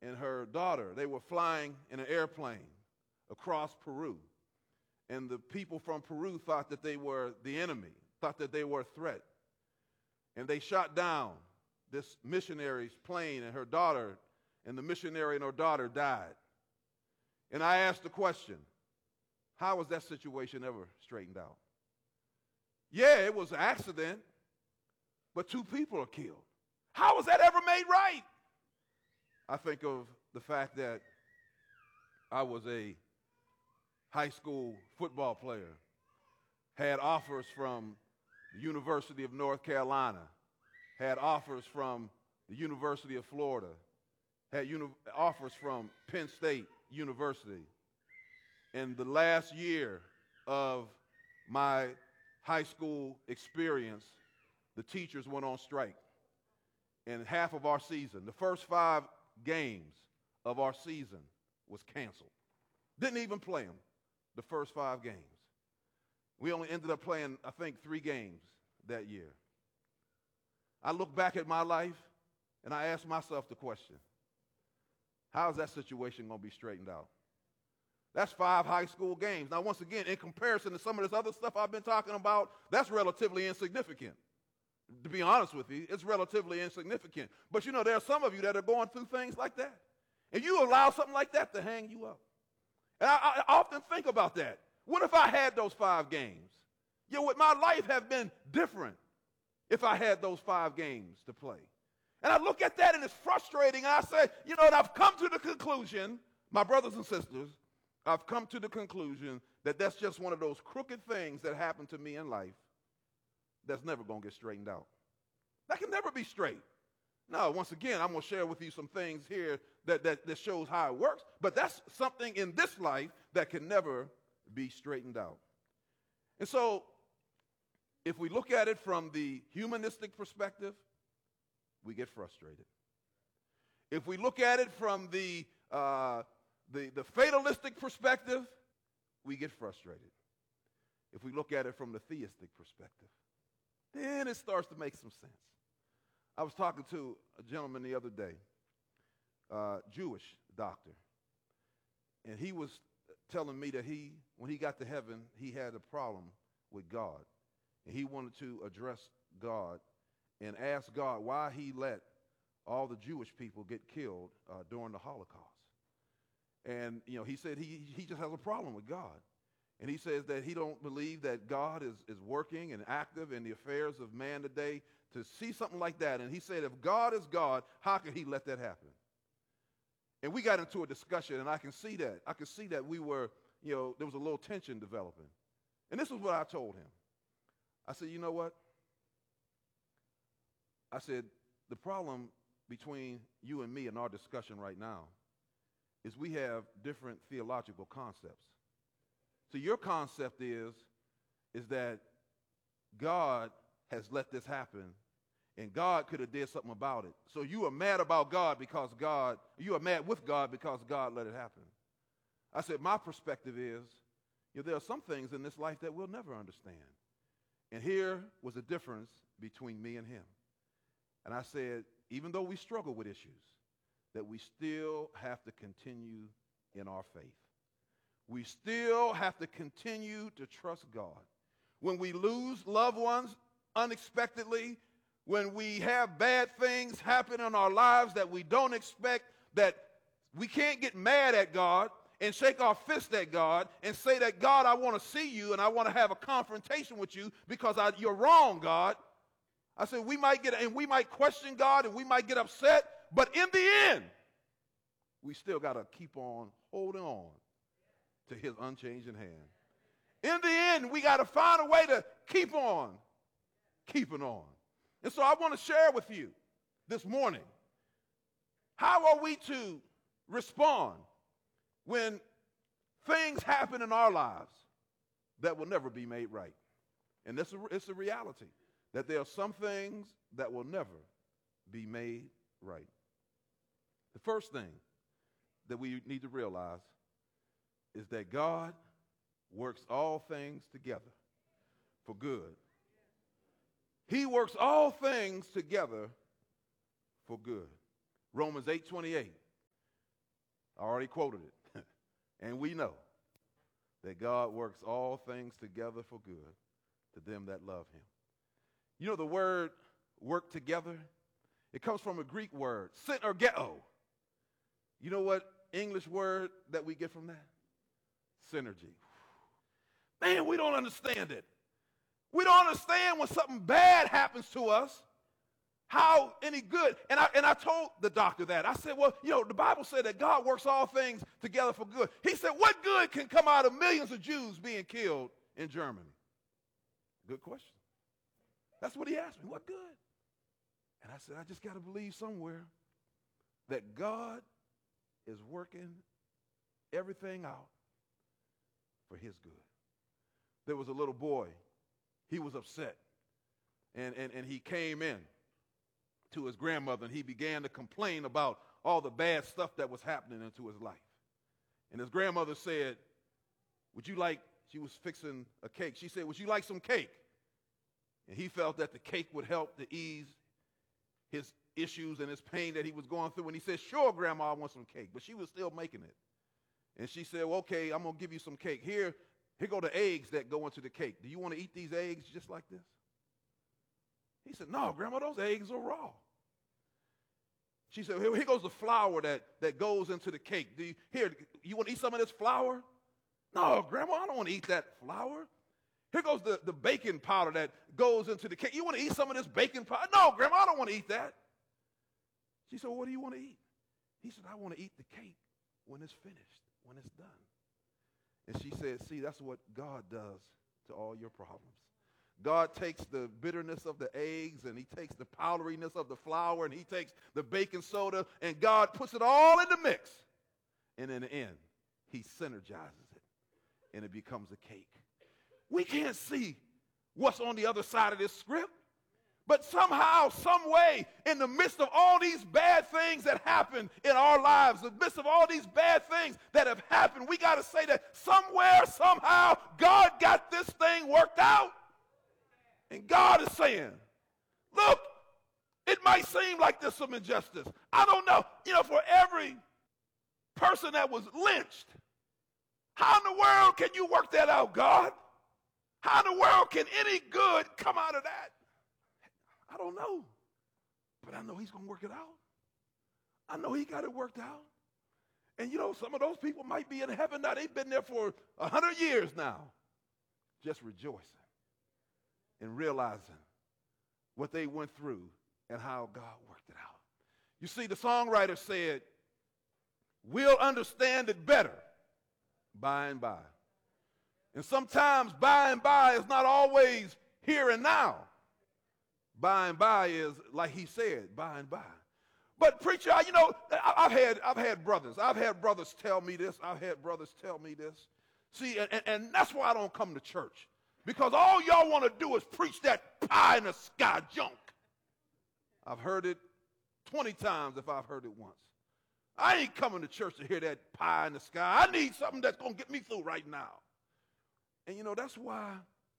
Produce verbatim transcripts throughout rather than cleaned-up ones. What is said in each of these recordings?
and her daughter, they were flying in an airplane across Peru. And the people from Peru thought that they were the enemy, thought that they were a threat. And they shot down this missionary's plane, and her daughter, and the missionary and her daughter died. And I asked the question, how was that situation ever straightened out? Yeah, it was an accident, but two people are killed. How was that ever made right? I think of the fact that I was a high school football player, had offers from the University of North Carolina, had offers from the University of Florida, had uni- offers from Penn State University. In the last year of my high school experience, the teachers went on strike. And half of our season, the first five games of our season was canceled. Didn't even play them, the first five games. We only ended up playing, I think, three games that year. I look back at my life, and I ask myself the question, how is that situation going to be straightened out? That's five high school games. Now, once again, in comparison to some of this other stuff I've been talking about, that's relatively insignificant. To be honest with you, it's relatively insignificant. But, you know, there are some of you that are going through things like that. And you allow something like that to hang you up. And I, I often think about that. What if I had those five games? You know, would my life have been different if I had those five games to play? And I look at that, and it's frustrating. And I say, you know, and I've come to the conclusion, my brothers and sisters, I've come to the conclusion that that's just one of those crooked things that happen to me in life that's never going to get straightened out. That can never be straight. Now, once again, I'm going to share with you some things here that, that, that shows how it works, but that's something in this life that can never be straightened out. And so, if we look at it from the humanistic perspective, we get frustrated. If we look at it from the, uh, the, the fatalistic perspective, we get frustrated. If we look at it from the theistic perspective, then it starts to make some sense. I was talking to a gentleman the other day, uh, Jewish doctor, and he was telling me that he, when he got to heaven, he had a problem with God, and he wanted to address God and ask God why he let all the Jewish people get killed uh, during the Holocaust. And, you know, he said he, he just has a problem with God. And he says that he don't believe that God is, is working and active in the affairs of man today to see something like that. And he said, if God is God, how can he let that happen? And we got into a discussion, and I can see that. I can see that we were, you know, there was a little tension developing. And this is what I told him. I said, you know what? I said, the problem between you and me in our discussion right now is we have different theological concepts. So your concept is, is that God has let this happen, and God could have did something about it. So you are mad about God because God, you are mad with God because God let it happen. I said, my perspective is, you know, there are some things in this life that we'll never understand. And here was a difference between me and him. And I said, even though we struggle with issues, that we still have to continue in our faith. We still have to continue to trust God. When we lose loved ones unexpectedly, when we have bad things happen in our lives that we don't expect, that we can't get mad at God and shake our fist at God and say that, God, I want to see you and I want to have a confrontation with you because I, you're wrong, God. I said we might get, and we might question God and we might get upset, but in the end, we still got to keep on holding on to his unchanging hand. In the end, we got to find a way to keep on keeping on. And so I want to share with you this morning, how are we to respond when things happen in our lives that will never be made right? And this, it's a reality that there are some things that will never be made right. The first thing that we need to realize is that God works all things together for good. He works all things together for good. Romans eight twenty-eight I already quoted it. And we know that God works all things together for good to them that love him. You know the word work together? It comes from a Greek word, synergeo. You know what English word that we get from that? Synergy. Man, we don't understand it. We don't understand when something bad happens to us, how any good. And I, and I told the doctor that. I said, well, you know, the Bible said that God works all things together for good. He said, what good can come out of millions of Jews being killed in Germany? Good question. That's what he asked me. What good? And I said, I just got to believe somewhere that God is working everything out for his good. There was a little boy. He was upset. And, and, and he came in to his grandmother, and he began to complain about all the bad stuff that was happening into his life. And his grandmother said, would you like, she was fixing a cake. She said, would you like some cake? And he felt that the cake would help to ease his issues and his pain that he was going through. And he said, sure, Grandma, I want some cake. But she was still making it. And she said, well, okay, I'm going to give you some cake. Here, here go the eggs that go into the cake. Do you want to eat these eggs just like this? He said, no, Grandma, those eggs are raw. She said, here, here goes the flour that, that goes into the cake. Do you, here, you want to eat some of this flour? No, Grandma, I don't want to eat that flour. Here goes the, the baking powder that goes into the cake. You want to eat some of this baking powder? No, Grandma, I don't want to eat that. She said, well, what do you want to eat? He said, I want to eat the cake when it's finished, when it's done. And she said, see, that's what God does to all your problems. God takes the bitterness of the eggs, and he takes the powderiness of the flour, and he takes the baking soda, and God puts it all in the mix. And in the end, he synergizes it, and it becomes a cake. We can't see what's on the other side of this script, but somehow, some way, in the midst of all these bad things that happen in our lives, in the midst of all these bad things that have happened, we got to say that somewhere, somehow, God got this thing worked out. And God is saying, look, it might seem like there's some injustice. I don't know. You know, for every person that was lynched, how in the world can you work that out, God? How in the world can any good come out of that? I don't know. But I know he's going to work it out. I know he got it worked out. And, you know, some of those people might be in heaven now. They've been there for a hundred years now, just rejoicing and realizing what they went through and how God worked it out. You see, the songwriter said, we'll understand it better by and by. And sometimes by and by is not always here and now. By and by is, like he said, by and by. But preacher, you know, I've had, I've had brothers. I've had brothers tell me this. I've had brothers tell me this. See, and, and that's why I don't come to church. Because all y'all want to do is preach that pie in the sky junk. I've heard it twenty times if I've heard it once. I ain't coming to church to hear that pie in the sky. I need something that's going to get me through right now. And you know, that's why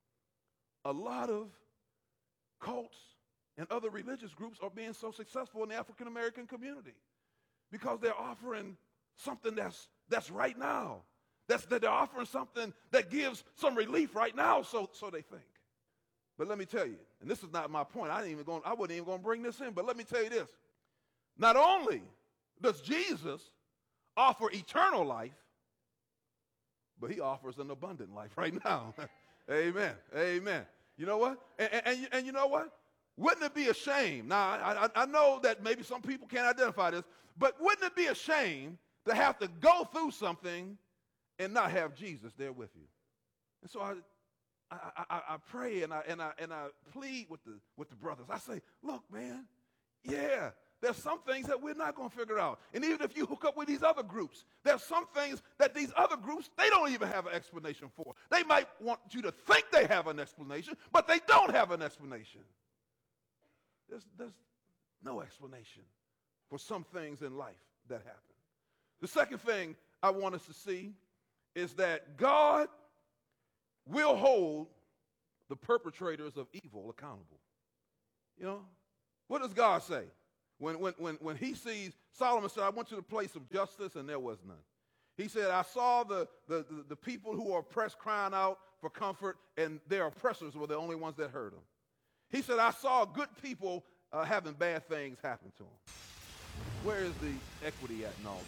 a lot of cults and other religious groups are being so successful in the African American community. Because they're offering something that's, that's right now. That's, that they're offering something that gives some relief right now, so, so they think. But let me tell you, and this is not my point. I, ain't even going, I wasn't even going to bring this in, but let me tell you this. Not only does Jesus offer eternal life, but he offers an abundant life right now. Amen. Amen. You know what? And, and, and, and you know what? Wouldn't it be a shame? Now, I, I, I know that maybe some people can't identify this, but wouldn't it be a shame to have to go through something and not have Jesus there with you? And so I, I, I, I pray and I, and, I, and I plead with the, with the brothers. I say, look, man, yeah, there's some things that we're not going to figure out. And even if you hook up with these other groups, there's some things that these other groups, they don't even have an explanation for. They might want you to think they have an explanation, but they don't have an explanation. There's, there's no explanation for some things in life that happen. The second thing I want us to see is that God will hold the perpetrators of evil accountable. You know, what does God say? When, when, when, when he sees, Solomon said, I went to the place of justice and there was none. He said, I saw the, the, the, the people who are oppressed crying out for comfort, and their oppressors were the only ones that heard them. He said, I saw good people uh, having bad things happen to them. Where is the equity at in all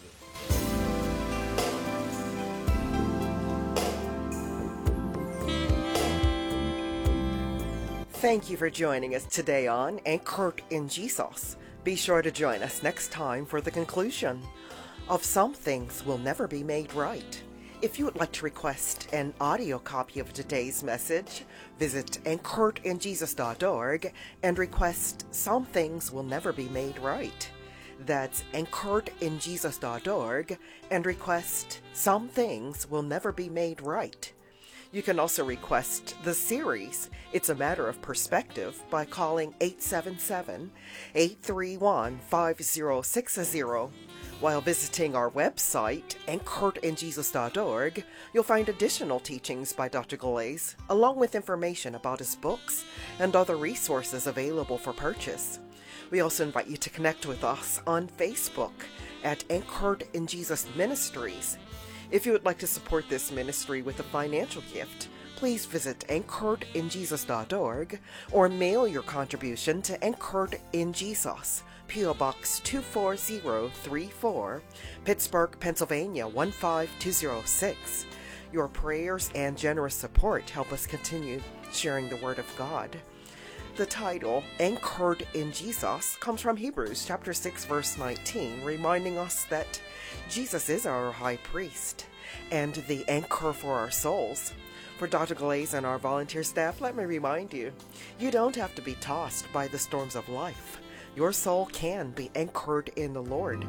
this? Thank you for joining us today on Anchored in Jesus. Be sure to join us next time for the conclusion of Some Things Will Never Be Made Right. If you would like to request an audio copy of today's message, visit anchored in jesus dot org and request Some Things Will Never Be Made Right. That's anchored in jesus dot org and request Some Things Will Never Be Made Right. You can also request the series, It's a Matter of Perspective, by calling eight seven seven, eight three one, five zero six zero. While visiting our website, anchored in jesus dot org, you'll find additional teachings by Doctor Galais, along with information about his books and other resources available for purchase. We also invite you to connect with us on Facebook at Anchored in Jesus Ministries. If you would like to support this ministry with a financial gift, please visit anchored in jesus dot org or mail your contribution to Anchored in Jesus, P O Box two four zero three four, Pittsburgh, Pennsylvania one five two zero six. Your prayers and generous support help us continue sharing the Word of God. The title, Anchored in Jesus, comes from Hebrews chapter six, verse nineteen, reminding us that Jesus is our high priest and the anchor for our souls. For Doctor Galais and our volunteer staff, let me remind you, you don't have to be tossed by the storms of life. Your soul can be anchored in the Lord.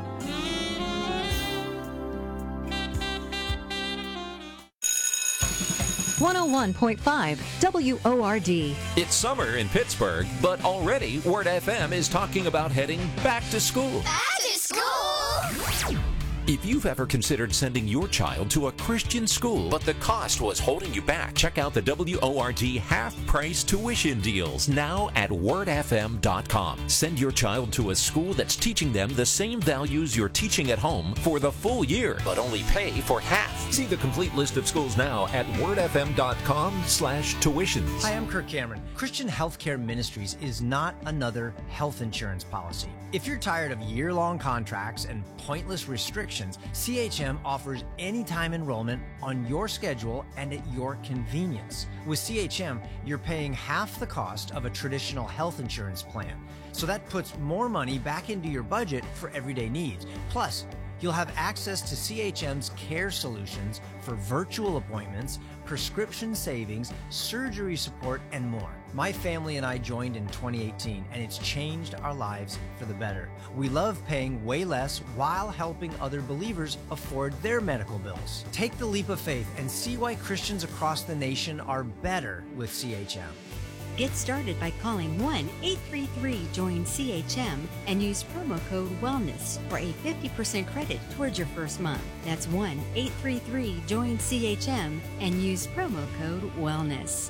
one oh one point five W O R D. It's summer in Pittsburgh, but already Word F M is talking about heading back to school. Back to school? If you've ever considered sending your child to a Christian school, but the cost was holding you back, check out the W O R D half-price tuition deals now at word f m dot com. Send your child to a school that's teaching them the same values you're teaching at home for the full year, but only pay for half. See the complete list of schools now at word f m dot com slash tuitions. Hi, I'm Kirk Cameron. Christian Healthcare Ministries is not another health insurance policy. If you're tired of year-long contracts and pointless restrictions, C H M offers anytime enrollment on your schedule and at your convenience. With C H M, you're paying half the cost of a traditional health insurance plan. So that puts more money back into your budget for everyday needs. Plus, you'll have access to C H M's care solutions for virtual appointments, prescription savings, surgery support, and more. My family and I joined in twenty eighteen, and it's changed our lives for the better. We love paying way less while helping other believers afford their medical bills. Take the leap of faith and see why Christians across the nation are better with C H M. Get started by calling one eight three three join C H M and use promo code WELLNESS for a fifty percent credit towards your first month. That's one eight three three join C H M and use promo code WELLNESS.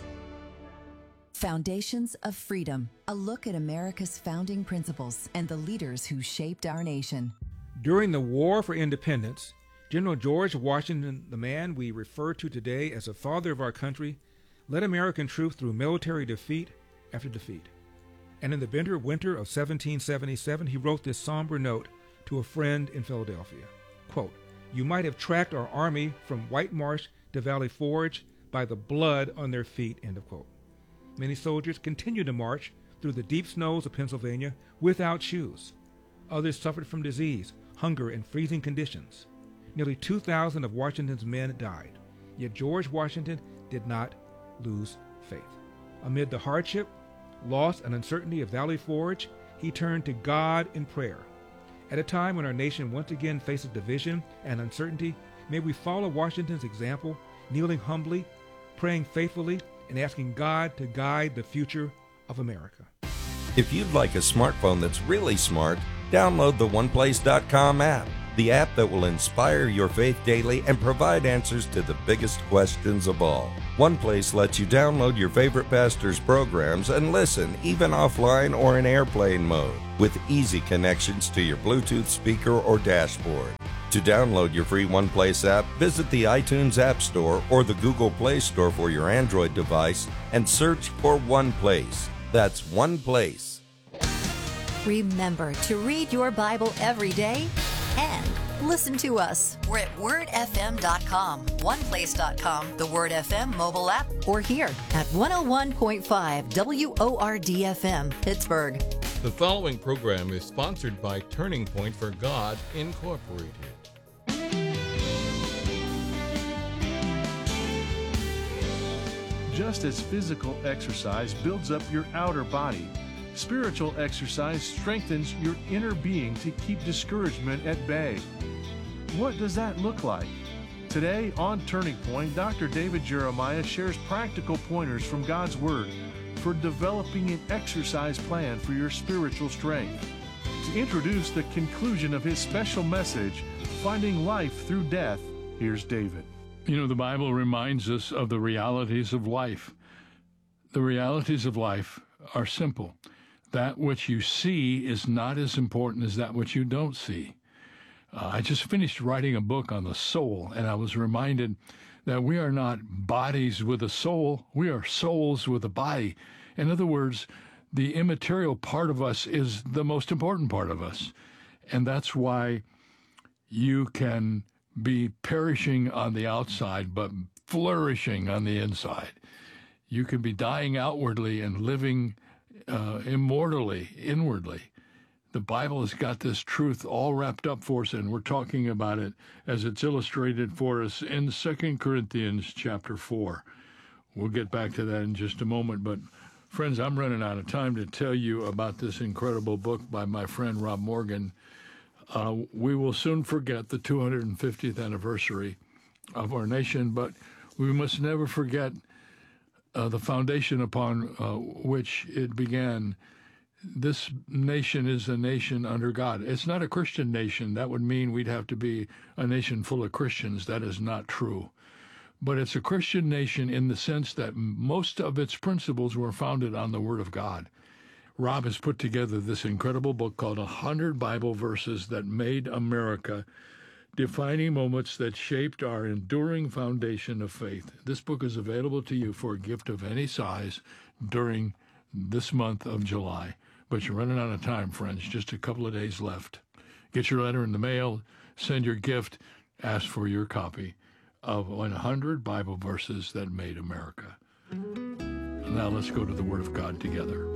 Foundations of Freedom, a look at America's founding principles and the leaders who shaped our nation. During the War for Independence, General George Washington, the man we refer to today as the father of our country, led American troops through military defeat after defeat. And in the bitter winter of seventeen seventy-seven, he wrote this somber note to a friend in Philadelphia. Quote, "You might have tracked our army from White Marsh to Valley Forge by the blood on their feet," end of quote. Many soldiers continued to march through the deep snows of Pennsylvania without shoes. Others suffered from disease, hunger, and freezing conditions. Nearly two thousand of Washington's men died. Yet George Washington did not lose faith. Amid the hardship, loss, and uncertainty of Valley Forge, he turned to God in prayer. At a time when our nation once again faces division and uncertainty, may we follow Washington's example, kneeling humbly, praying faithfully, and asking God to guide the future of America. If you'd like a smartphone that's really smart, download the one place dot com app. the app that will inspire your faith daily and provide answers to the biggest questions of all. OnePlace lets you download your favorite pastor's programs and listen even offline or in airplane mode with easy connections to your Bluetooth speaker or dashboard. To download your free OnePlace app, visit the iTunes App Store or the Google Play Store for your Android device and search for OnePlace. That's OnePlace. Remember to read your Bible every day and listen to us. We're at word f m dot com, one place dot com, the Word F M mobile app, or here at one oh one point five W O R D F M, Pittsburgh. The following program is sponsored by Turning Point for God, Incorporated. Just as physical exercise builds up your outer body, spiritual exercise strengthens your inner being to keep discouragement at bay. What does that look like? Today on Turning Point, Doctor David Jeremiah shares practical pointers from God's Word for developing an exercise plan for your spiritual strength. To introduce the conclusion of his special message, Finding Life Through Death, here's David. You know, the Bible reminds us of the realities of life. The realities of life are simple. That which you see is not as important as that which you don't see. Uh, I just finished writing a book on the soul, and I was reminded that we are not bodies with a soul, we are souls with a body. In other words, the immaterial part of us is the most important part of us. And that's why you can be perishing on the outside, but flourishing on the inside. You can be dying outwardly and living uh, immortally, inwardly. The Bible has got this truth all wrapped up for us, and we're talking about it as it's illustrated for us in Second Corinthians chapter four. We'll get back to that in just a moment, but friends, I'm running out of time to tell you about this incredible book by my friend Rob Morgan. Uh, we will soon forget the two hundred fiftieth anniversary of our nation, but we must never forget uh, the foundation upon uh, which it began. This nation is a nation under God. It's not a Christian nation. That would mean we'd have to be a nation full of Christians. That is not true. But it's a Christian nation in the sense that most of its principles were founded on the Word of God. Rob has put together this incredible book called one hundred Bible Verses That Made America, Defining Moments That Shaped Our Enduring Foundation of Faith. This book is available to you for a gift of any size during this month of July. But you're running out of time, friends. Just a couple of days left. Get your letter in the mail, send your gift, ask for your copy of one hundred Bible Verses That Made America. Now let's go to the Word of God together.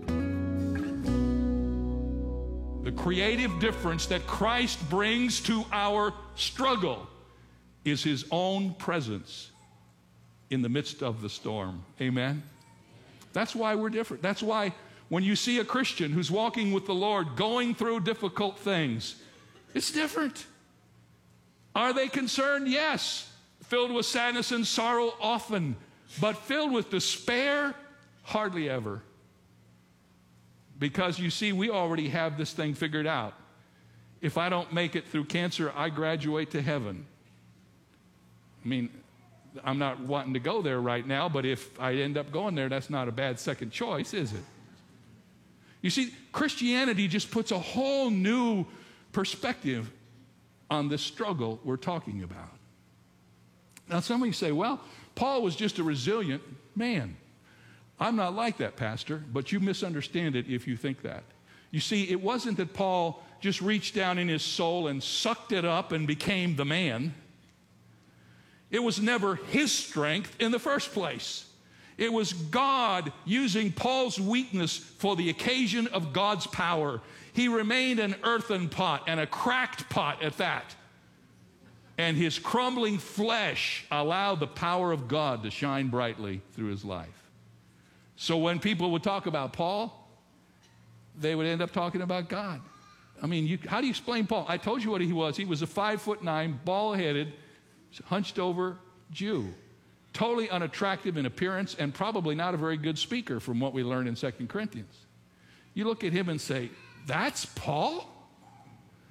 The creative difference that Christ brings to our struggle is his own presence in the midst of the storm. Amen? That's why we're different. That's why when you see a Christian who's walking with the Lord going through difficult things, it's different. Are they concerned? Yes. Filled with sadness and sorrow? Often. But filled with despair? Hardly ever. Because you see, we already have this thing figured out. If I don't make it through cancer, I graduate to heaven. I mean, I'm not wanting to go there right now, but if I end up going there, that's not a bad second choice, is it? You see, Christianity just puts a whole new perspective on the struggle we're talking about. Now, some of you say, well, Paul was just a resilient man. I'm not like that, Pastor, but you misunderstand it if you think that. You see, it wasn't that Paul just reached down in his soul and sucked it up and became the man. It was never his strength in the first place. It was God using Paul's weakness for the occasion of God's power. He remained an earthen pot, and a cracked pot at that. And his crumbling flesh allowed the power of God to shine brightly through his life. So when people would talk about Paul, they would end up talking about God. I mean, you, how do you explain Paul? I told you what he was. He was a five foot nine, bald-headed, hunched-over Jew. Totally unattractive in appearance and probably not a very good speaker from what we learned in Second Corinthians. You look at him and say, that's Paul?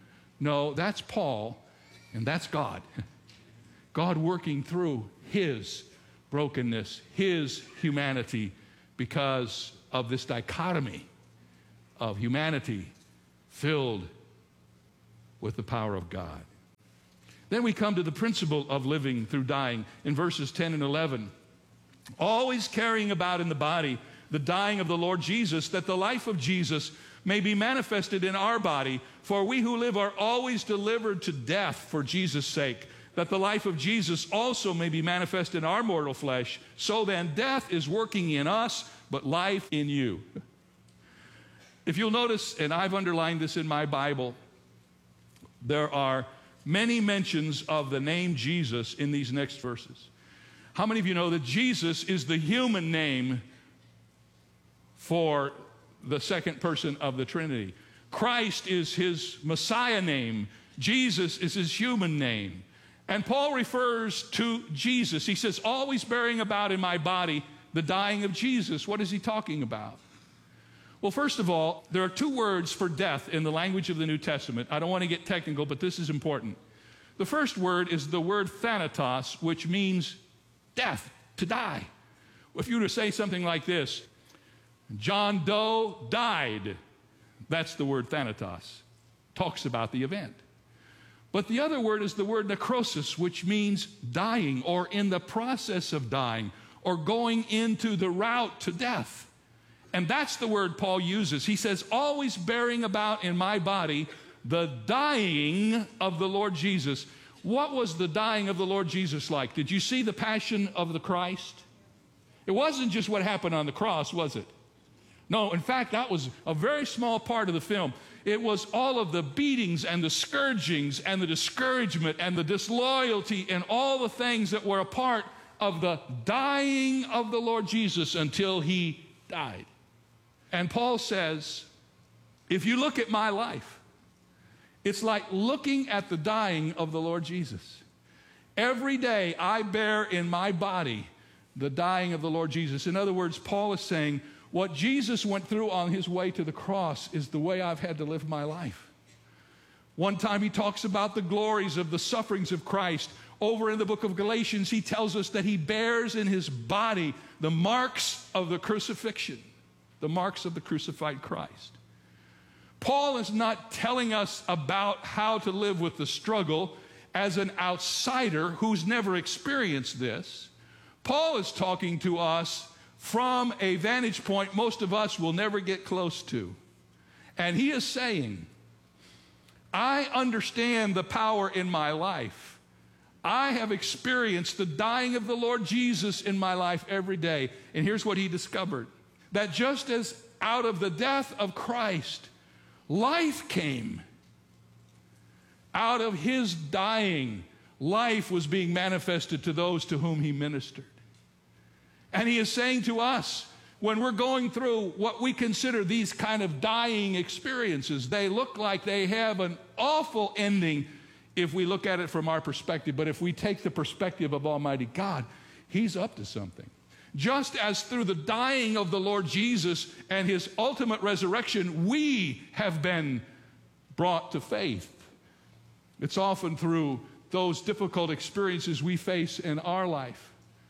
No, that's Paul, and that's God. God working through his brokenness, his humanity, because of this dichotomy of humanity filled with the power of God. Then we come to the principle of living through dying in verses ten and eleven. Always carrying about in the body the dying of the Lord Jesus, that the life of Jesus may be manifested in our body. For we who live are always delivered to death for Jesus' sake, that the life of Jesus also may be manifest in our mortal flesh. So then, death is working in us, but life in you. If you'll notice, and I've underlined this in my Bible, there are many mentions of the name Jesus in these next verses. How many of you know that Jesus is the human name for the second person of the Trinity? Christ is his Messiah name. Jesus is his human name. And Paul refers to Jesus. He says, always bearing about in my body the dying of Jesus. What is he talking about? Well, first of all, there are two words for death in the language of the New Testament. I don't want to get technical, but this is important. The first word is the word thanatos, which means death, to die. If you were to say something like this, John Doe died, that's the word thanatos. Talks about the event. But the other word is the word necrosis, which means dying or in the process of dying or going into the route to death. And that's the word Paul uses. He says, always bearing about in my body the dying of the Lord Jesus. What was the dying of the Lord Jesus like? Did you see the passion of the Christ? It wasn't just what happened on the cross, was it? No, in fact, that was a very small part of the film. It was all of the beatings and the scourgings and the discouragement and the disloyalty and all the things that were a part of the dying of the Lord Jesus until he died. And Paul says, if you look at my life, it's like looking at the dying of the Lord Jesus. Every day I bear in my body the dying of the Lord Jesus. In other words, Paul is saying, what Jesus went through on his way to the cross is the way I've had to live my life. One time he talks about the glories of the sufferings of Christ. Over in the book of Galatians, he tells us that he bears in his body the marks of the crucifixion, the marks of the crucified Christ. Paul is not telling us about how to live with the struggle as an outsider who's never experienced this. Paul is talking to us from a vantage point most of us will never get close to. And he is saying, I understand the power in my life. I have experienced the dying of the Lord Jesus in my life every day. And here's what he discovered, that just as out of the death of Christ, life came, out of his dying, life was being manifested to those to whom he ministered. And he is saying to us, when we're going through what we consider these kind of dying experiences, they look like they have an awful ending if we look at it from our perspective. But if we take the perspective of Almighty God, he's up to something. Just as through the dying of the Lord Jesus and his ultimate resurrection, we have been brought to faith. It's often through those difficult experiences we face in our life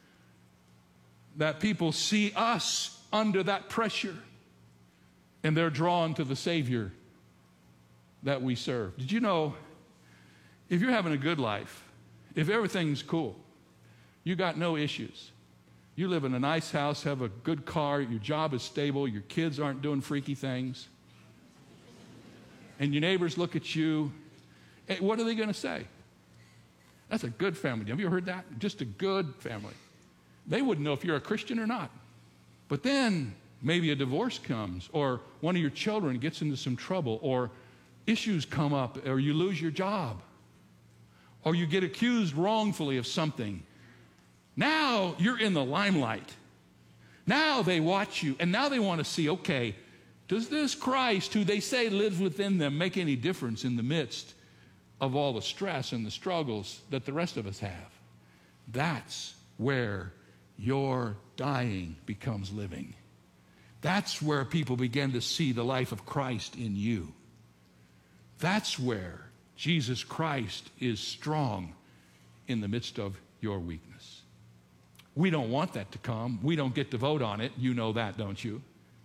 that people see us under that pressure and they're drawn to the Savior that we serve. Did you know, if you're having a good life, if everything's cool, you got no issues, you live in a nice house, have a good car, your job is stable, your kids aren't doing freaky things, and your neighbors look at you, what are they going to say? That's a good family. Have you ever heard that? Just a good family. They wouldn't know if you're a Christian or not. But then maybe a divorce comes, or one of your children gets into some trouble, or issues come up, or you lose your job, or you get accused wrongfully of something. Now you're in the limelight. Now they watch you, and now they want to see, okay, does this Christ, who they say lives within them, make any difference in the midst of all the stress and the struggles that the rest of us have? That's where your dying becomes living. That's where people begin to see the life of Christ in you. That's where Jesus Christ is strong in the midst of your weakness. We don't want that to come. We don't get to vote on it. You know that, don't you?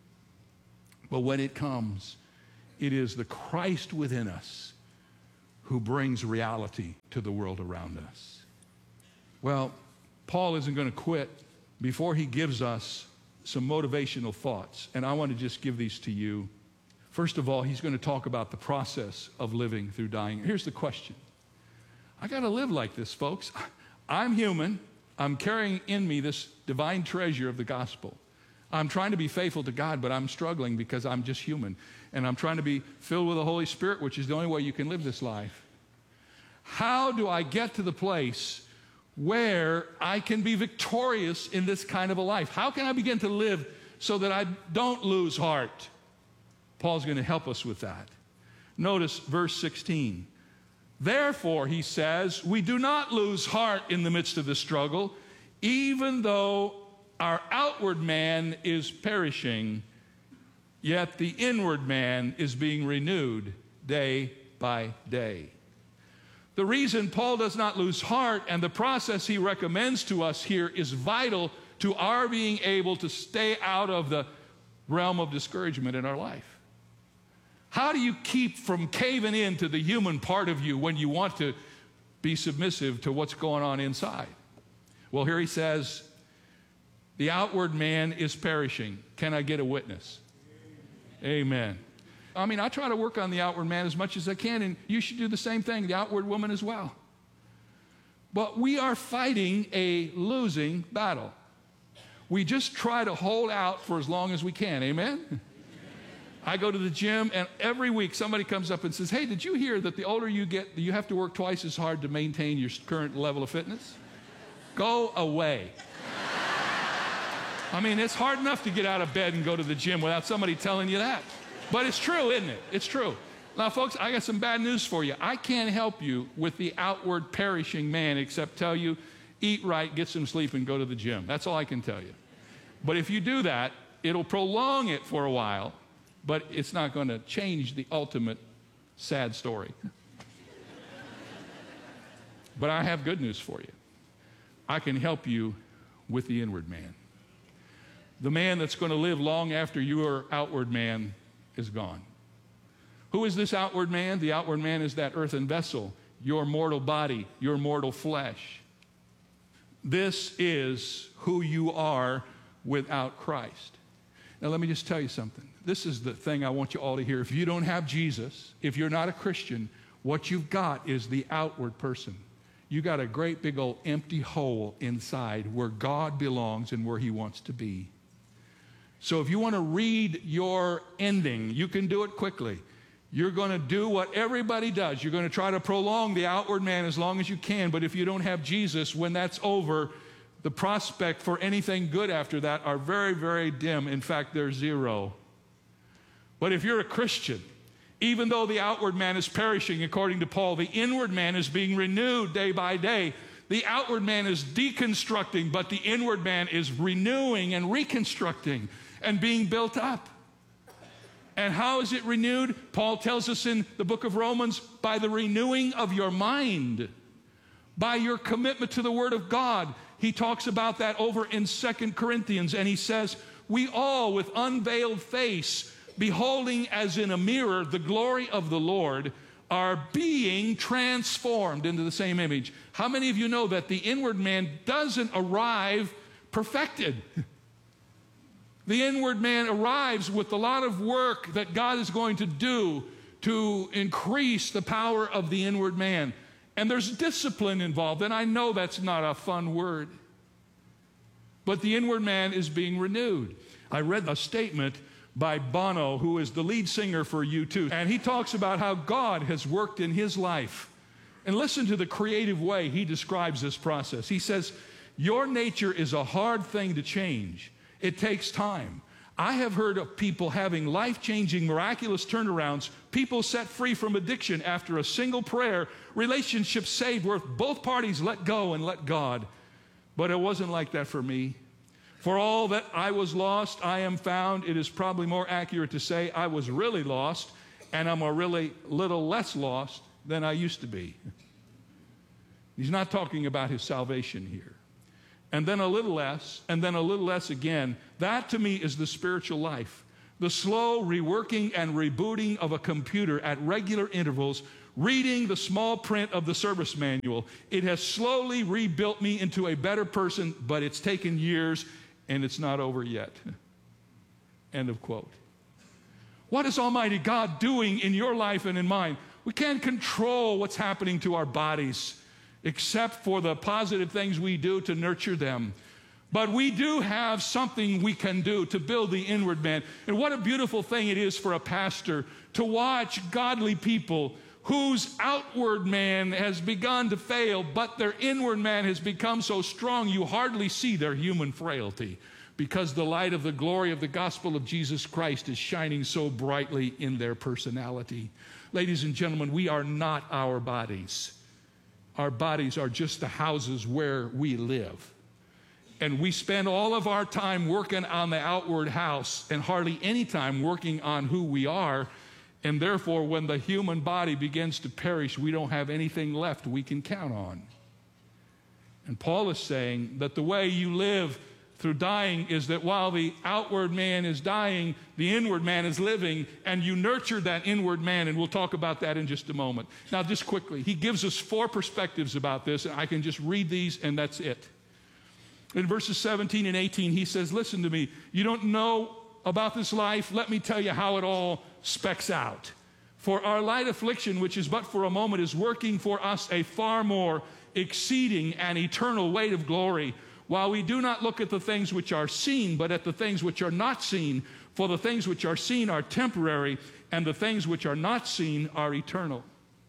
But when it comes, it is the Christ within us who brings reality to the world around us. Well, Paul isn't going to quit before he gives us some motivational thoughts. And I want to just give these to you. First of all, he's going to talk about the process of living through dying. Here's the question. I got to live like this, folks. I'm human. I'm carrying in me this divine treasure of the gospel. I'm trying to be faithful to God, but I'm struggling because I'm just human. And I'm trying to be filled with the Holy Spirit, which is the only way you can live this life. How do I get to the place where I can be victorious in this kind of a life? How can I begin to live so that I don't lose heart? Paul's going to help us with that. Notice verse sixteen. Therefore, he says, we do not lose heart in the midst of the struggle, even though our outward man is perishing, yet the inward man is being renewed day by day. The reason Paul does not lose heart and the process he recommends to us here is vital to our being able to stay out of the realm of discouragement in our life. How do you keep from caving into the human part of you when you want to be submissive to what's going on inside? Well, here he says, the outward man is perishing. Can I get a witness? Amen. I mean, I try to work on the outward man as much as I can, and you should do the same thing, the outward woman as well. But we are fighting a losing battle. We just try to hold out for as long as we can. Amen? I go to the gym, and every week somebody comes up and says, hey, did you hear that the older you get, you have to work twice as hard to maintain your current level of fitness? Go away. I mean, it's hard enough to get out of bed and go to the gym without somebody telling you that. But it's true, isn't it? It's true. Now, folks, I got some bad news for you. I can't help you with the outward perishing man except tell you, eat right, get some sleep, and go to the gym. That's all I can tell you. But if you do that, it'll prolong it for a while, but it's not going to change the ultimate sad story. But I have good news for you. I can help you with the inward man. The man that's going to live long after your outward man is gone. Who is this outward man? The outward man is that earthen vessel, your mortal body, your mortal flesh. This is who you are without Christ. Now, let me just tell you something. This is the thing I want you all to hear. If you don't have Jesus, if you're not a Christian, what you've got is the outward person. You got a great big old empty hole inside where God belongs and where he wants to be. So if you want to read your ending, you can do it quickly. You're going to do what everybody does. You're going to try to prolong the outward man as long as you can. But if you don't have Jesus, when that's over, the prospect for anything good after that are very, very dim. In fact, they're zero. But if you're a Christian, even though the outward man is perishing, according to Paul, the inward man is being renewed day by day. The outward man is deconstructing, but the inward man is renewing and reconstructing and being built up. And how is it renewed? Paul tells us in the book of Romans, by the renewing of your mind, by your commitment to the Word of God. He talks about that over in Second Corinthians, and he says, we all with unveiled face, beholding as in a mirror the glory of the Lord, are being transformed into the same image. How many of you know that the inward man doesn't arrive perfected? The inward man arrives with a lot of work that God is going to do to increase the power of the inward man. And there's discipline involved, and I know that's not a fun word. But the inward man is being renewed. I read a statement by Bono, who is the lead singer for U two, and he talks about how God has worked in his life. And listen to the creative way he describes this process. He says, your nature is a hard thing to change. It takes time. I have heard of people having life-changing, miraculous turnarounds, people set free from addiction after a single prayer, relationships saved where both parties let go and let God. But it wasn't like that for me. For all that I was lost, I am found. It is probably more accurate to say I was really lost, and I'm a really little less lost than I used to be. He's not talking about his salvation here. And then a little less, and then a little less again. That to me is the spiritual life. The slow reworking and rebooting of a computer at regular intervals, reading the small print of the service manual. It has slowly rebuilt me into a better person, but it's taken years and it's not over yet. End of quote. What is Almighty God doing in your life and in mine? We can't control what's happening to our bodies except for the positive things we do to nurture them. But we do have something we can do to build the inward man. And what a beautiful thing it is for a pastor to watch godly people whose outward man has begun to fail, but their inward man has become so strong you hardly see their human frailty, because the light of the glory of the gospel of Jesus Christ is shining so brightly in their personality. Ladies and gentlemen, we are not our bodies. Our bodies are just the houses where we live. And we spend all of our time working on the outward house and hardly any time working on who we are. And therefore, when the human body begins to perish, we don't have anything left we can count on. And Paul is saying that the way you live through dying is that while the outward man is dying, the inward man is living, and you nurture that inward man, and we'll talk about that in just a moment. Now, just quickly, he gives us four perspectives about this, and I can just read these, and that's it. In verses seventeen and eighteen, he says, listen to me, you don't know about this life? Let me tell you how it all specks out. For our light affliction, which is but for a moment, is working for us a far more exceeding and eternal weight of glory, while we do not look at the things which are seen, but at the things which are not seen. For the things which are seen are temporary, and the things which are not seen are eternal.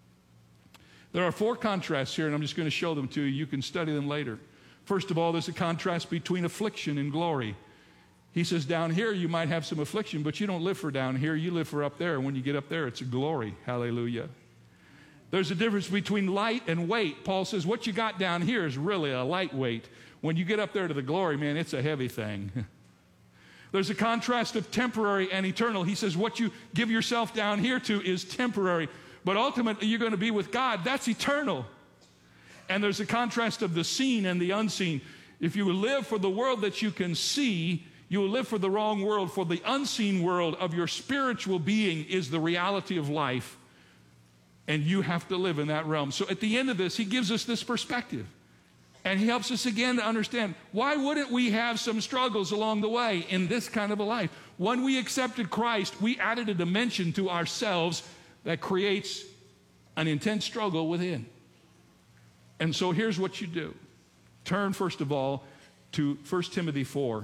There are four contrasts here, and I'm just going to show them to you. You can study them later. First of all, there's a contrast between affliction and glory. He says down here you might have some affliction, but you don't live for down here. You live for up there. When you get up there, it's a glory. Hallelujah. There's a difference between light and weight. Paul says what you got down here is really a lightweight. When you get up there to the glory, man, it's a heavy thing. There's a contrast of temporary and eternal. He says what you give yourself down here to is temporary, but ultimately you're going to be with God. That's eternal. And there's a contrast of the seen and the unseen. If you live for the world that you can see, you will live for the wrong world. For the unseen world of your spiritual being is the reality of life, and you have to live in that realm. So at the end of this, he gives us this perspective. And he helps us again to understand, why wouldn't we have some struggles along the way in this kind of a life? When we accepted Christ, we added a dimension to ourselves that creates an intense struggle within. And so here's what you do. Turn, first of all, to First Timothy four.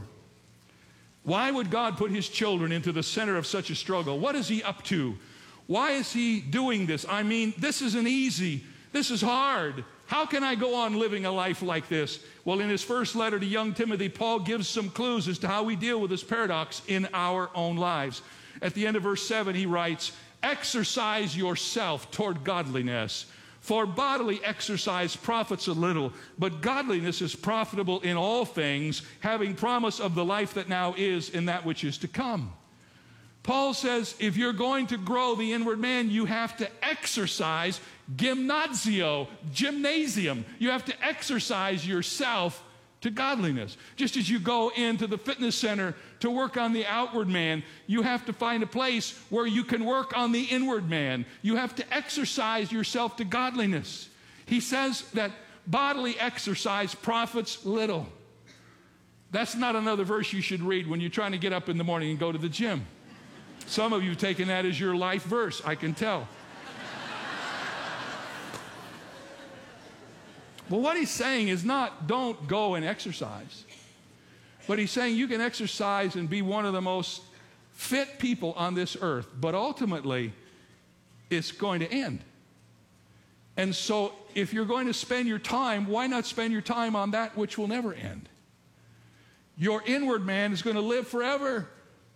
Why would God put his children into the center of such a struggle? What is he up to? Why is he doing this? I mean, this isn't easy. This is hard. How can I go on living a life like this? Well, in his first letter to young Timothy, Paul gives some clues as to how we deal with this paradox in our own lives. At the end of verse seven, he writes, exercise yourself toward godliness. For bodily exercise profits a little, but godliness is profitable in all things, having promise of the life that now is in that which is to come. Paul says if you're going to grow the inward man, you have to exercise gymnasio, gymnasium. You have to exercise yourself to godliness. Just as you go into the fitness center to work on the outward man, you have to find a place where you can work on the inward man. You have to exercise yourself to godliness. He says that bodily exercise profits little. That's not another verse you should read when you're trying to get up in the morning and go to the gym. Some of you have taken that as your life verse, I can tell. Well, what he's saying is not don't go and exercise. But he's saying you can exercise and be one of the most fit people on this earth, but ultimately it's going to end. And so if you're going to spend your time, why not spend your time on that which will never end? Your inward man is going to live forever.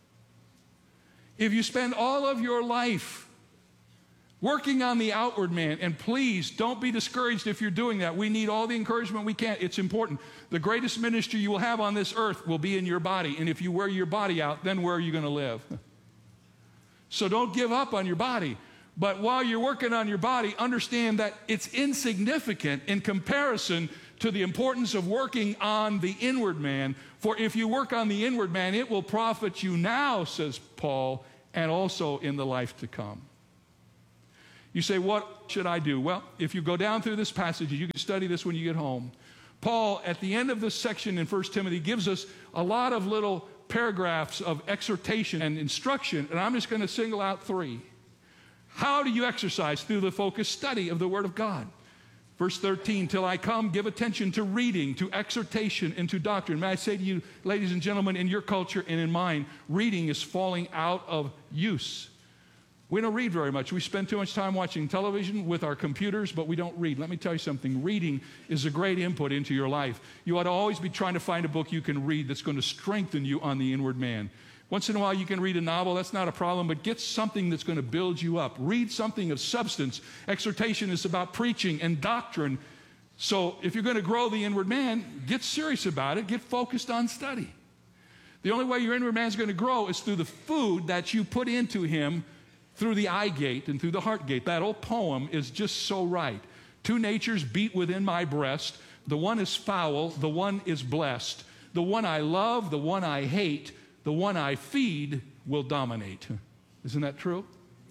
If you spend all of your life working on the outward man, and please don't be discouraged if you're doing that. We need all the encouragement we can. It's important. The greatest ministry you will have on this earth will be in your body. And if you wear your body out, then where are you going to live? So don't give up on your body. But while you're working on your body, understand that it's insignificant in comparison to the importance of working on the inward man. For if you work on the inward man, it will profit you now, says Paul, and also in the life to come. You say, what should I do? Well, if you go down through this passage, you can study this when you get home. Paul, at the end of this section in First Timothy, gives us a lot of little paragraphs of exhortation and instruction, and I'm just going to single out three. How do you exercise? Through the focused study of the Word of God. Verse thirteen, till I come, give attention to reading, to exhortation, and to doctrine. May I say to you, ladies and gentlemen, in your culture and in mine, reading is falling out of use. We don't read very much. We spend too much time watching television with our computers, but we don't read. Let me tell you something. Reading is a great input into your life. You ought to always be trying to find a book you can read that's going to strengthen you on the inward man. Once in a while you can read a novel, that's not a problem, but get something that's going to build you up. Read something of substance. Exhortation is about preaching and doctrine. So if you're going to grow the inward man, get serious about it. Get focused on study. The only way your inward man is going to grow is through the food that you put into him through the eye gate and through the heart gate. That old poem is just so right. Two natures beat within my breast. The one is foul, the one is blessed. The one I love, the one I hate, the one I feed will dominate. Isn't that true?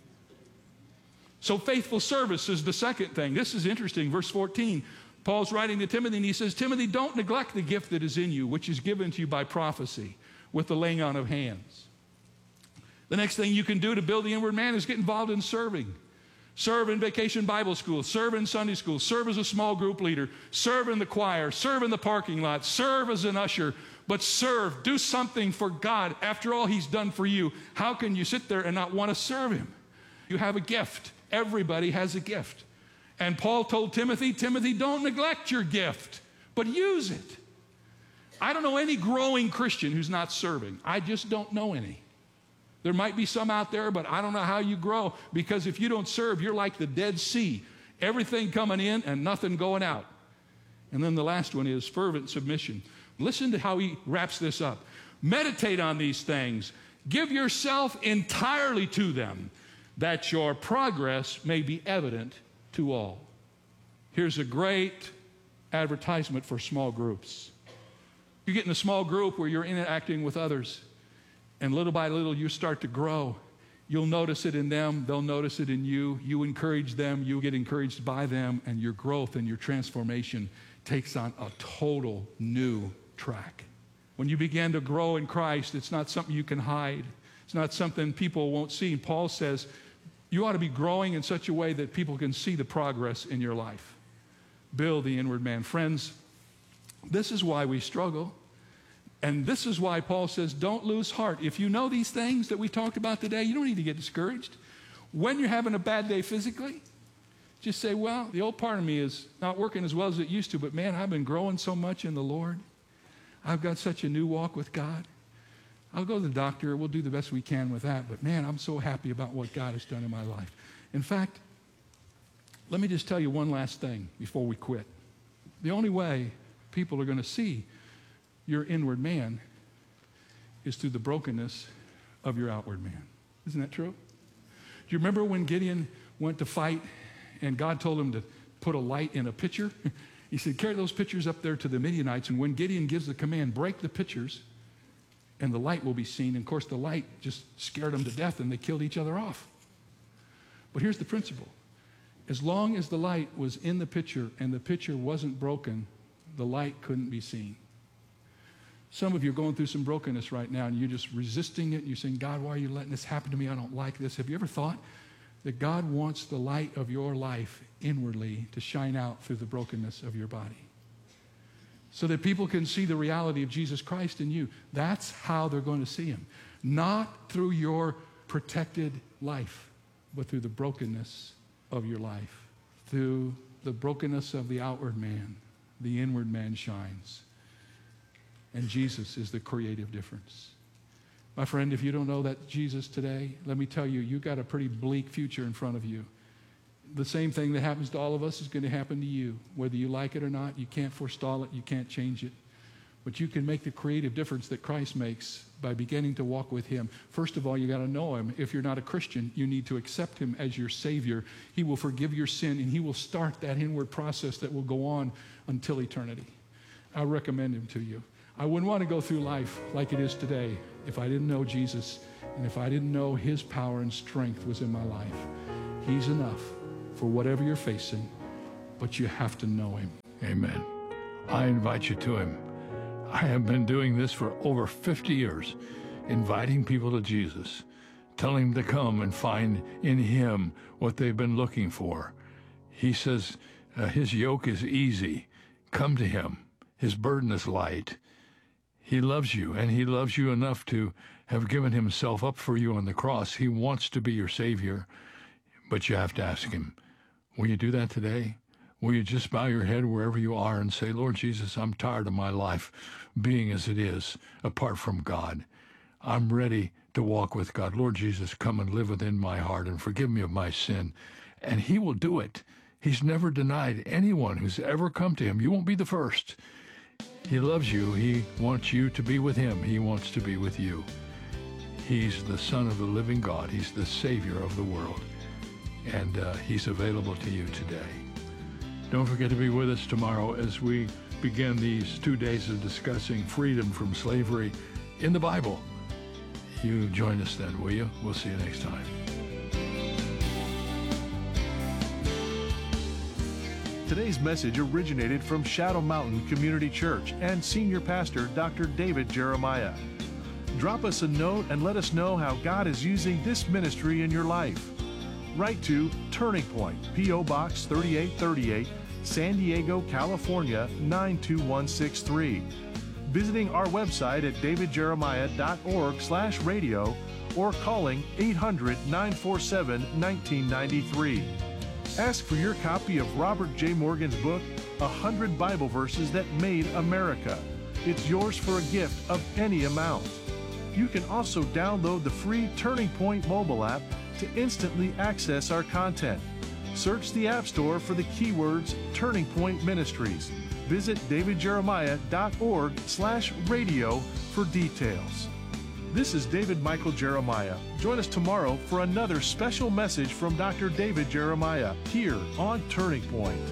So faithful service is the second thing. This is interesting. Verse fourteen, Paul's writing to Timothy and he says, Timothy, don't neglect the gift that is in you, which is given to you by prophecy with the laying on of hands. The next thing you can do to build the inward man is get involved in serving. Serve in Vacation Bible School, serve in Sunday school, serve as a small group leader, serve in the choir, serve in the parking lot, serve as an usher, but serve, do something for God. After all he's done for you, how can you sit there and not want to serve him? You have a gift. Everybody has a gift. And Paul told Timothy, Timothy, don't neglect your gift, but use it. I don't know any growing Christian who's not serving. I just don't know any. There might be some out there, but I don't know how you grow, because if you don't serve, you're like the Dead Sea. Everything coming in and nothing going out. And then the last one is fervent submission. Listen to how he wraps this up. Meditate on these things. Give yourself entirely to them, that your progress may be evident to all. Here's a great advertisement for small groups. You get in a small group where you're interacting with others, and little by little you start to grow. You'll notice it in them, they'll notice it in you. You encourage them, you get encouraged by them, and your growth and your transformation takes on a total new track. When you begin to grow in Christ, it's not something you can hide. It's not something people won't see. And Paul says you ought to be growing in such a way that people can see the progress in your life. Build the inward man. Friends, this is why we struggle. And this is why Paul says, don't lose heart. If you know these things that we talked about today, you don't need to get discouraged. When you're having a bad day physically, just say, well, the old part of me is not working as well as it used to, but man, I've been growing so much in the Lord. I've got such a new walk with God. I'll go to the doctor. We'll do the best we can with that. But man, I'm so happy about what God has done in my life. In fact, let me just tell you one last thing before we quit. The only way people are going to see your inward man is through the brokenness of your outward man. Isn't that true? Do you remember when Gideon went to fight and God told him to put a light in a pitcher? He said, carry those pitchers up there to the Midianites, and when Gideon gives the command, break the pitchers and the light will be seen. And of course the light just scared them to death and they killed each other off. But here's the principle. As long as the light was in the pitcher and the pitcher wasn't broken, the light couldn't be seen. Some of you are going through some brokenness right now and you're just resisting it. And you're saying, God, why are you letting this happen to me? I don't like this. Have you ever thought that God wants the light of your life inwardly to shine out through the brokenness of your body? So that people can see the reality of Jesus Christ in you. That's how they're going to see him. Not through your protected life, but through the brokenness of your life. Through the brokenness of the outward man, the inward man shines. And Jesus is the creative difference. My friend, if you don't know that Jesus today, let me tell you, you've got a pretty bleak future in front of you. The same thing that happens to all of us is going to happen to you. Whether you like it or not, you can't forestall it, you can't change it. But you can make the creative difference that Christ makes by beginning to walk with him. First of all, you got to know him. If you're not a Christian, you need to accept him as your Savior. He will forgive your sin, and he will start that inward process that will go on until eternity. I recommend him to you. I wouldn't want to go through life like it is today if I didn't know Jesus and if I didn't know his power and strength was in my life. He's enough for whatever you're facing, but you have to know him. Amen. I invite you to him. I have been doing this for over fifty years, inviting people to Jesus, telling them to come and find in him what they've been looking for. He says uh, his yoke is easy. Come to him. His burden is light. He loves you, and he loves you enough to have given himself up for you on the cross. He wants to be your Savior, but you have to ask him, will you do that today? Will you just bow your head wherever you are and say, Lord Jesus, I'm tired of my life being as it is, apart from God. I'm ready to walk with God. Lord Jesus, come and live within my heart and forgive me of my sin. And he will do it. He's never denied anyone who's ever come to him. You won't be the first. He loves you. He wants you to be with him. He wants to be with you. He's the Son of the living God. He's the Savior of the world. And uh, he's available to you today. Don't forget to be with us tomorrow as we begin these two days of discussing freedom from slavery in the Bible. You join us then, will you? We'll see you next time. Today's message originated from Shadow Mountain Community Church and Senior Pastor Doctor David Jeremiah. Drop us a note and let us know how God is using this ministry in your life. Write to Turning Point, P O Box thirty-eight thirty-eight, San Diego, California nine two one six three. Visiting our website at david jeremiah dot org slash radio or calling eight hundred, nine four seven, one nine nine three. Ask for your copy of Robert J. Morgan's book, one hundred Bible Verses That Made America. It's yours for a gift of any amount. You can also download the free Turning Point mobile app to instantly access our content. Search the App Store for the keywords Turning Point Ministries. Visit david jeremiah dot org slash radio for details. This is David Michael Jeremiah. Join us tomorrow for another special message from Doctor David Jeremiah here on Turning Point.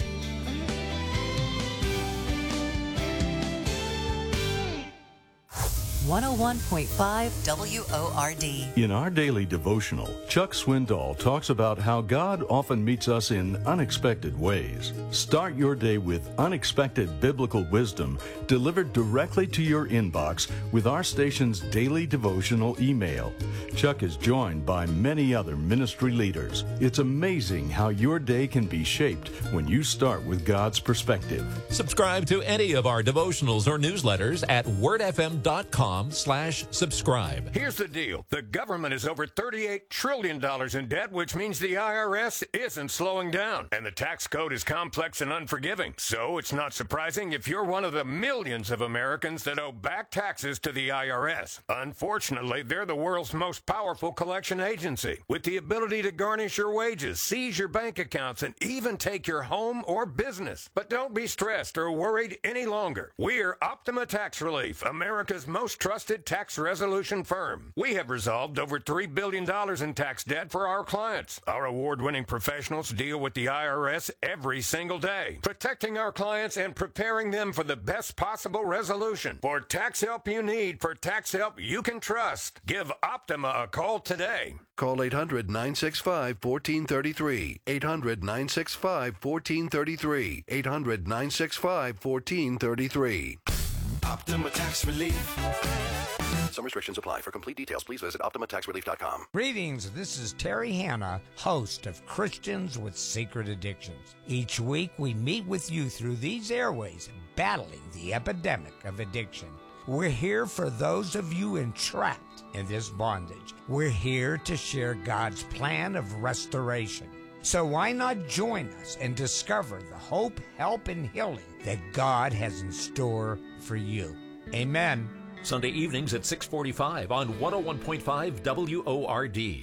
one oh one point five W O R D. In our daily devotional, Chuck Swindoll talks about how God often meets us in unexpected ways. Start your day with unexpected biblical wisdom delivered directly to your inbox with our station's daily devotional email. Chuck is joined by many other ministry leaders. It's amazing how your day can be shaped when you start with God's perspective. Subscribe to any of our devotionals or newsletters at word f m dot com slash subscribe. Here's the deal. The government is over thirty-eight trillion dollars in debt, which means the I R S isn't slowing down. And the tax code is complex and unforgiving. So it's not surprising if you're one of the millions of Americans that owe back taxes to the I R S. Unfortunately, they're the world's most powerful collection agency, with the ability to garnish your wages, seize your bank accounts, and even take your home or business. But don't be stressed or worried any longer. We're Optima Tax Relief, America's most trusted tax resolution firm. We have resolved over three billion dollars in tax debt for our clients. Our award-winning professionals deal with the I R S every single day, protecting our clients and preparing them for the best possible resolution. For tax help you need, for tax help you can trust, give Optima a call today. Call eight hundred, nine six five, one four three three. eight hundred, nine six five, one four three three. eight hundred, nine six five, one four three three. Optima Tax Relief. Some restrictions apply. For complete details, please visit optima tax relief dot com. Greetings, this is Terry Hanna, host of Christians with Secret Addictions. Each week we meet with you through these airways, battling the epidemic of addiction. We're here for those of you entrapped in this bondage. We're here to share God's plan of restoration. So why not join us and discover the hope, help, and healing that God has in store for you. Amen. Sunday evenings at six forty-five on one oh one point five W O R D.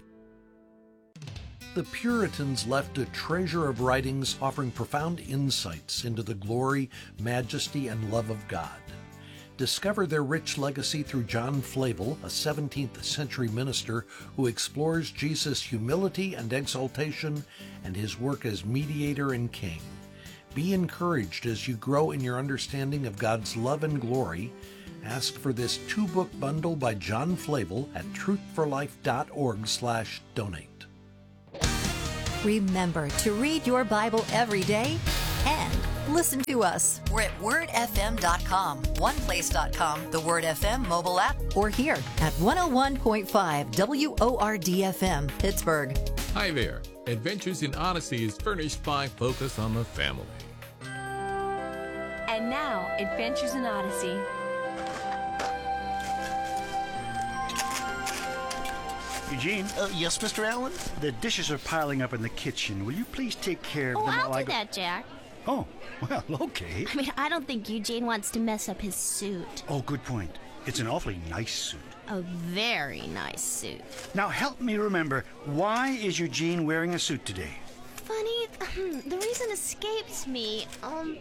The Puritans left a treasure of writings offering profound insights into the glory, majesty, and love of God. Discover their rich legacy through John Flavel, a seventeenth century minister who explores Jesus' humility and exaltation and his work as mediator and king. Be encouraged as you grow in your understanding of God's love and glory. Ask for this two-book bundle by John Flavel at truthforlife.org slash donate. Remember to read your Bible every day and listen to us. We're at word f m dot com, one place dot com, the Word F M mobile app, or here at one oh one point five W O R D F M, Pittsburgh. Hi there. Adventures in Odyssey is furnished by Focus on the Family. And now, Adventures in Odyssey. Eugene? Uh, yes, Mister Allen? The dishes are piling up in the kitchen. Will you please take care of oh, them I'll while I do go? that, Jack. Oh, well, okay. I mean, I don't think Eugene wants to mess up his suit. Oh, good point. It's an awfully nice suit. A very nice suit. Now, help me remember, why is Eugene wearing a suit today? Funny, the reason escapes me. Um,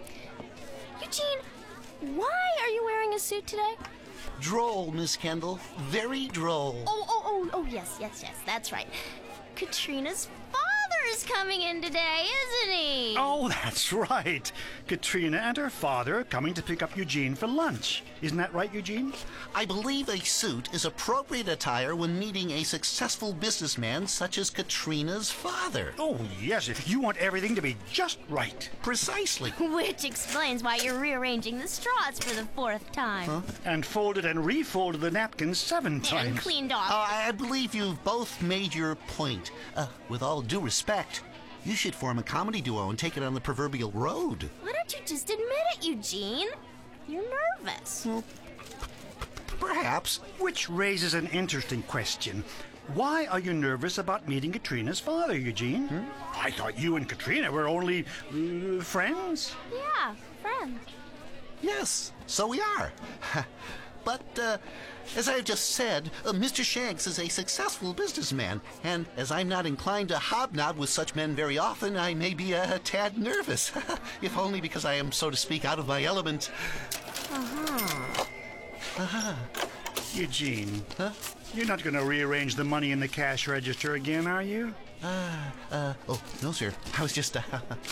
Eugene, why are you wearing a suit today? Droll, Miss Kendall. Very droll. Oh, oh, oh, oh, yes, yes, yes, that's right. Katrina's father is coming in today, isn't he? Oh, that's right. Katrina and her father are coming to pick up Eugene for lunch. Isn't that right, Eugene? I believe a suit is appropriate attire when meeting a successful businessman such as Katrina's father. Oh, yes. You want everything to be just right. Precisely. Which explains why you're rearranging the straws for the fourth time. Huh? And folded and refolded the napkins seven times. And cleaned off. Uh, I believe you've both made your point. Uh, with all due respect, you should form a comedy duo and take it on the proverbial road. Why don't you just admit it, Eugene? You're nervous. Well, perhaps. Which raises an interesting question. Why are you nervous about meeting Katrina's father, Eugene? Hmm? I thought you and Katrina were only uh, friends. Yeah, friends. Yes, so we are. But, uh, as I've just said, uh, Mister Shanks is a successful businessman, and as I'm not inclined to hobnob with such men very often, I may be a, a tad nervous, if only because I am, so to speak, out of my element. Uh-huh. Uh-huh. Eugene, huh? You're not going to rearrange the money in the cash register again, are you? Uh, uh, oh, no, sir. I was just, uh...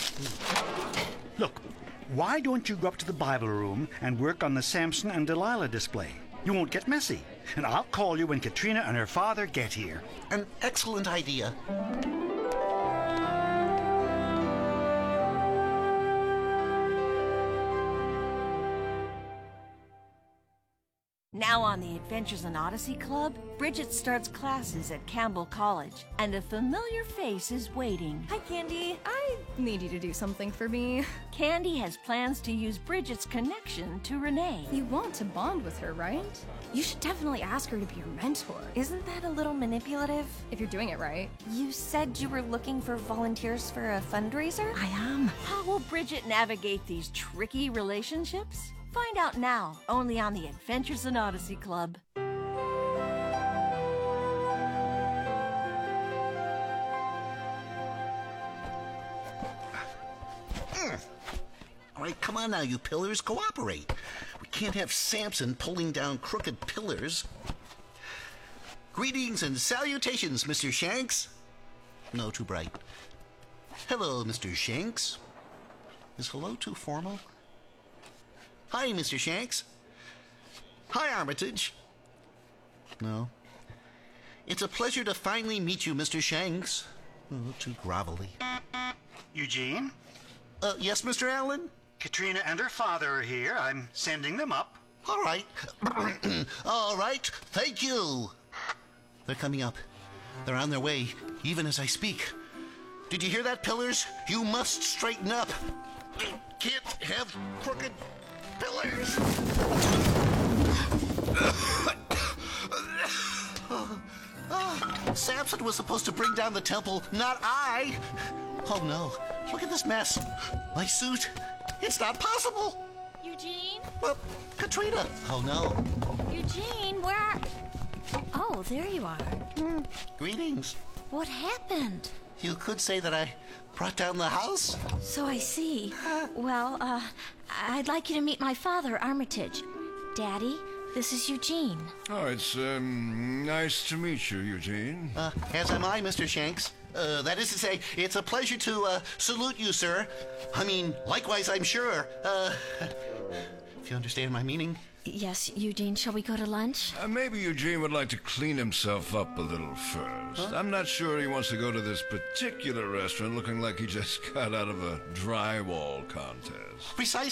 Look, why don't you go up to the Bible room and work on the Samson and Delilah display? You won't get messy. And I'll call you when Katrina and her father get here. An excellent idea. Now on the Adventures in Odyssey Club, Bridget starts classes at Campbell College, and a familiar face is waiting. Hi, Candy. I need you to do something for me. Candy has plans to use Bridget's connection to Renee. You want to bond with her, right? You should definitely ask her to be your mentor. Isn't that a little manipulative? If you're doing it right. You said you were looking for volunteers for a fundraiser? I am. How will Bridget navigate these tricky relationships? Find out now, only on the Adventures in Odyssey Club. All right, come on now, you pillars, cooperate. We can't have Samson pulling down crooked pillars. Greetings and salutations, Mister Shanks. No, too bright. Hello, Mister Shanks. Is hello too formal? Hi, Mister Shanks. Hi, Armitage. No. It's a pleasure to finally meet you, Mister Shanks. Oh, too grovelly. Eugene? Uh, yes, Mister Allen? Katrina and her father are here. I'm sending them up. All right. All right. Thank you. They're coming up. They're on their way, even as I speak. Did you hear that, pillars? You must straighten up. You can't have crooked pillars. Samson was supposed to bring down the temple, not I. Oh no, look at this mess. My suit, it's not possible. Eugene? Well, Katrina. Oh no. Eugene, where? Oh, there you are. Mm. Greetings. What happened? You could say that I brought down the house. So I see. Well, uh, I'd like you to meet my father, Armitage. Daddy, this is Eugene. Oh, it's, um, nice to meet you, Eugene. Uh, as am I, Mister Shanks. Uh, that is to say, it's a pleasure to, uh, salute you, sir. I mean, likewise, I'm sure. Uh, if you understand my meaning. Yes, Eugene, shall we go to lunch? Uh, maybe Eugene would like to clean himself up a little first. Huh? I'm not sure he wants to go to this particular restaurant looking like he just got out of a drywall contest. Precisely.